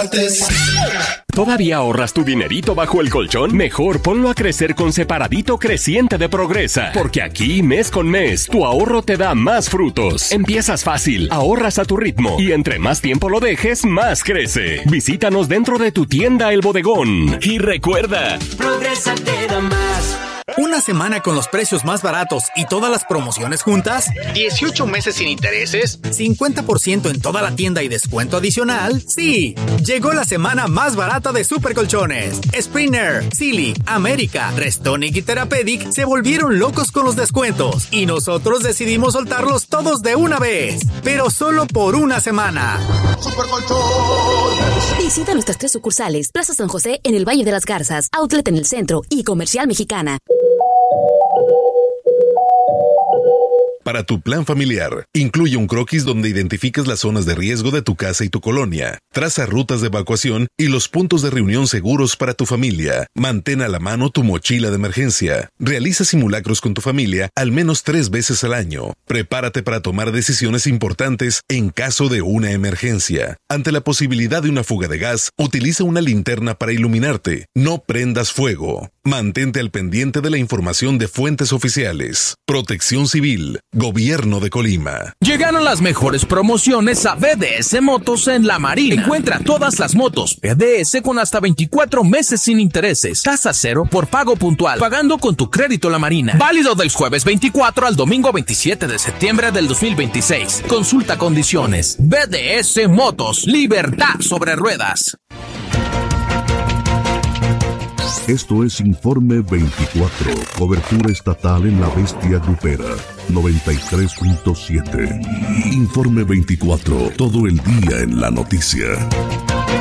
partes. ¿Todavía ahorras tu dinerito bajo el colchón? Mejor ponlo a crecer con Separadito Creciente de Progresa, porque aquí, mes con mes, tu ahorro te da más frutos. Empiezas fácil, ahorras a tu ritmo, y entre más tiempo lo dejes, más crece. Visítanos dentro de tu tienda El Bodegón. Y recuerda, Progresa te da más. ¿Una semana con los precios más baratos y todas las promociones juntas? ¿18 meses sin intereses? ¿50% en toda la tienda y descuento adicional? ¡Sí! Llegó la semana más barata de Supercolchones. Springer, Silly, América, Restonic y Therapeutic se volvieron locos con los descuentos y nosotros decidimos soltarlos todos de una vez, pero solo por una semana. Supercolchones. Visita nuestras 3 sucursales: Plaza San José en el Valle de las Garzas, Outlet en el centro y Comercial Mexicana. Para tu plan familiar, incluye un croquis donde identifiques las zonas de riesgo de tu casa y tu colonia. Traza rutas de evacuación y los puntos de reunión seguros para tu familia. Mantén a la mano tu mochila de emergencia. Realiza simulacros con tu familia al menos 3 veces al año. Prepárate para tomar decisiones importantes en caso de una emergencia. Ante la posibilidad de una fuga de gas, utiliza una linterna para iluminarte. No prendas fuego. Mantente al pendiente de la información de fuentes oficiales. Protección Civil. Gobierno de Colima. Llegaron las mejores promociones a BDS Motos en La Marina. Encuentra todas las motos BDS con hasta 24 meses sin intereses. Tasa cero por pago puntual, pagando con tu crédito La Marina. Válido del jueves 24 al domingo 27 de septiembre del 2026. Consulta condiciones. BDS Motos. Libertad sobre ruedas. Esto es Informe 24, cobertura estatal en la bestia grupera, 93.7. Informe 24, todo el día en la noticia.